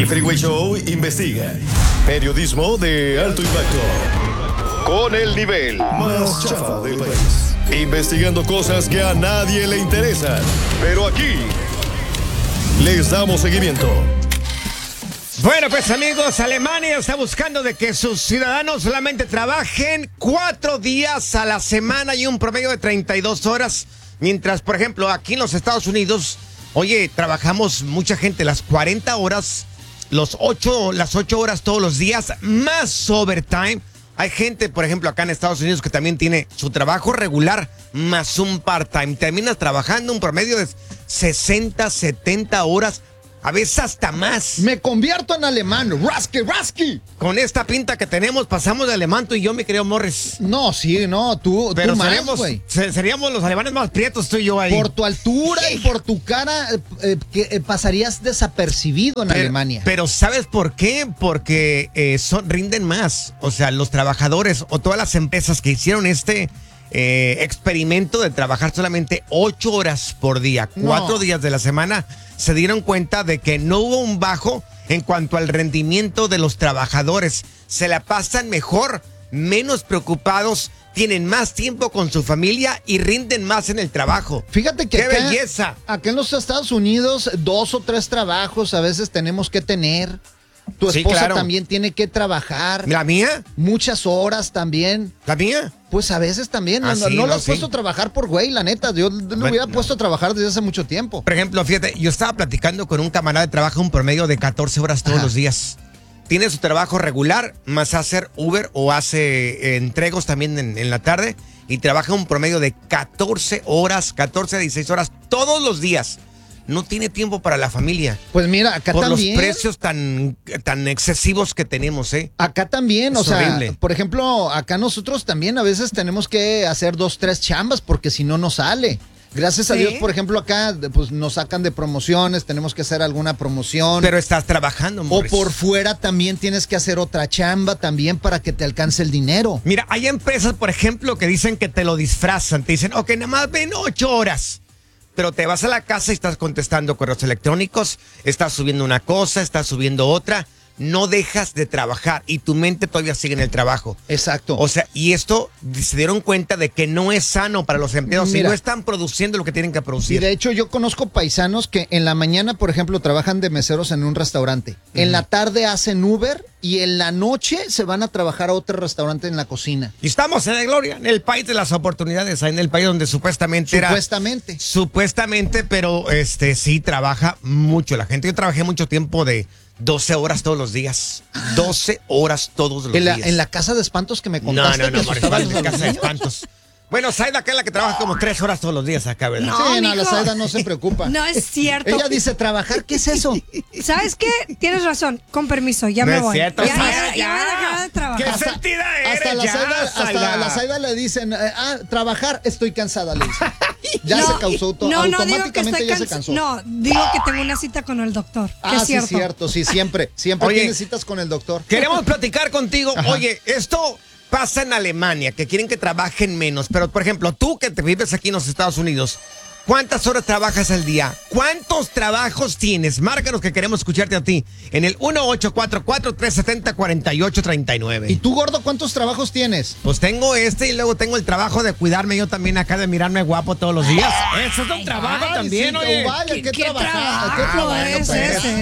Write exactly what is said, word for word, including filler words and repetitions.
El Freeway Show investiga. Periodismo de alto impacto. Con el nivel más chafa del país. Investigando cosas que a nadie le interesan. Pero aquí les damos seguimiento. Bueno, pues amigos, Alemania está buscando de que sus ciudadanos solamente trabajen cuatro días a la semana y un promedio de treinta y dos horas. Mientras, por ejemplo, aquí en los Estados Unidos, oye, trabajamos mucha gente las cuarenta horas, los ocho, las ocho horas todos los días, más overtime. Hay gente, por ejemplo, acá en Estados Unidos que también tiene su trabajo regular más un part-time. Terminas trabajando un promedio de sesenta, setenta horas. A veces hasta más. Me convierto en alemán. Rasky, rasky. Con esta pinta que tenemos, pasamos de alemán tú y yo, mi querido Morris. No, sí, no, tú, Pero tú seríamos, más, güey. seríamos los alemanes más prietos tú y yo ahí. Por tu altura y por tu cara, eh, eh, que eh, pasarías desapercibido en pero, Alemania. Pero ¿sabes por qué? Porque eh, son, rinden más. O sea, los trabajadores o todas las empresas que hicieron este eh, experimento de trabajar solamente ocho horas por día, cuatro No. días de la semana, se dieron cuenta de que no hubo un bajo en cuanto al rendimiento de los trabajadores. Se la pasan mejor, menos preocupados, tienen más tiempo con su familia y rinden más en el trabajo. Fíjate que ¡Qué acá, belleza! acá en los Estados Unidos, dos o tres trabajos a veces tenemos que tener. Tu Sí, esposa claro. también tiene que trabajar. ¿La mía? Muchas horas también. ¿La mía? Pues a veces también. Ah, no sí, no no, lo has sí. puesto a trabajar por güey, la neta. Yo lo Bueno, hubiera no. puesto a trabajar desde hace mucho tiempo. Por ejemplo, fíjate, yo estaba platicando con un camarada de trabajo un promedio de catorce horas todos Ajá. los días. Tiene su trabajo regular, más hacer Uber o hace eh, entregos también en, en la tarde y trabaja un promedio de catorce horas, catorce a dieciséis horas todos los días. No tiene tiempo para la familia. Pues mira, acá por también. los precios tan, tan excesivos que tenemos, ¿eh? Acá también, Es o sea, horrible. por ejemplo, acá nosotros también a veces tenemos que hacer dos, tres chambas porque si no, no sale. Gracias a ¿Sí? Dios, por ejemplo, acá pues nos sacan de promociones, tenemos que hacer alguna promoción. Pero estás trabajando, o Morris. por fuera también tienes que hacer otra chamba también para que te alcance el dinero. Mira, hay empresas, por ejemplo, que dicen que te lo disfrazan. Te dicen, ok, nada más ven ocho horas. Pero te vas a la casa y estás contestando correos electrónicos, estás subiendo una cosa, estás subiendo otra. No dejas de trabajar y tu mente todavía sigue en el trabajo. Exacto. O sea, y esto se dieron cuenta de que no es sano para los empleados y Mira. no están produciendo lo que tienen que Y producir. de hecho yo conozco paisanos que en la mañana, por ejemplo, trabajan de meseros en un restaurante. En la tarde hacen Uber y en la noche se van a trabajar a otro restaurante en la cocina. Y estamos en la gloria, en el país de las oportunidades, en el país donde supuestamente era... Supuestamente. Supuestamente, pero este sí trabaja mucho la gente. Yo trabajé mucho tiempo de doce horas todos los días. doce horas todos los En la, días. en la casa de espantos que me No, contaste. no, no, que Morris, asustaban en a los casa de niños. espantos. Bueno, Saida acá es la que trabaja como tres horas todos los días acá, ¿verdad? No, Sí, no, la mijo. Saida no se preocupa. No es cierto. Ella dice trabajar, ¿qué es eso? ¿Sabes qué? Tienes razón. Con permiso, ya No me es voy. cierto, ya, Saida, ya, ya voy a dejar de trabajar. ¿Qué sentida eres? Hasta la ya, Saida, hasta Saida. la Saida le dicen, eh, ah, trabajar, estoy cansada, le dicen. Ya No, se causó todo, no, no, digo que automáticamente estoy ya se cansa- cansó. No, digo que tengo una cita con el doctor. Que Ah, es sí, cierto. cierto, sí, siempre, siempre Oye, tienes citas con el doctor. Queremos platicar contigo. Ajá. Oye, esto pasa en Alemania, que quieren que trabajen menos. Pero, por ejemplo, tú que te vives aquí en los Estados Unidos, ¿cuántas horas trabajas al día? ¿Cuántos trabajos tienes? Márcanos que queremos escucharte a ti en el uno ocho cuatro cuatro, tres siete cero, cuatro ocho tres nueve. ¿Y tú, gordo, cuántos trabajos tienes? Pues tengo este y luego tengo el trabajo de cuidarme yo también acá, de mirarme guapo todos los días. Eso es un trabajo Ay, también, sí, oye. vaya, ¿Qué, qué qué trabajar, qué trabajo trabajo, es pues. ese?